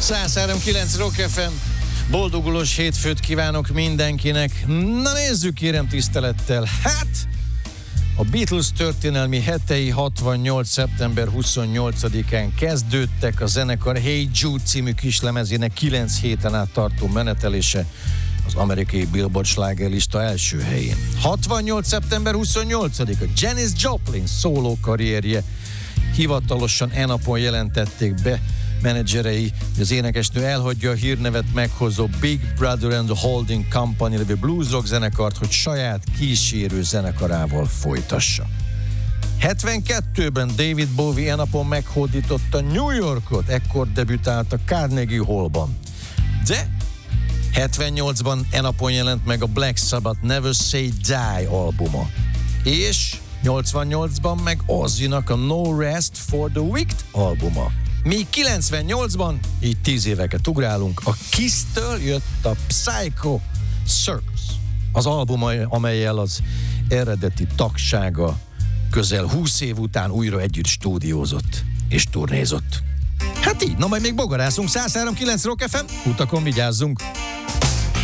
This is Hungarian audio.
103.9 Rock FM. Boldogulós hétfőt kívánok mindenkinek. Na nézzük, kérem tisztelettel. Hát, a Beatles történelmi hetei 68. szeptember 28-án kezdődtek, a zenekar Hey Jude című kislemezének 9 héten át tartó menetelése az amerikai Billboard slágerlista első helyén. 68. szeptember 28-a Janis Joplin szóló karrierje. Hivatalosan napon jelentették be menedzserei, hogy az énekesnő elhagyja a hírnevet meghozó Big Brother and the Holding Company nevű blues rock zenekart, hogy saját kísérő zenekarával folytassa. 72-ben David Bowie napon meghódította New Yorkot, ekkor debütált a Carnegie Hallban. De 78-ban napon jelent meg a Black Sabbath Never Say Die albuma. És 88-ban meg Ozzynak a No Rest for the Wicked albuma. Míg 98-ban, így 10 éveket ugrálunk, a Kiss-től jött a Psycho Circus. Az album, amellyel az eredeti tagsága közel 20 év után újra együtt stúdiózott és turnézott. Hát így, na majd még bogarászunk. 103.9 Rock FM, utakon vigyázzunk!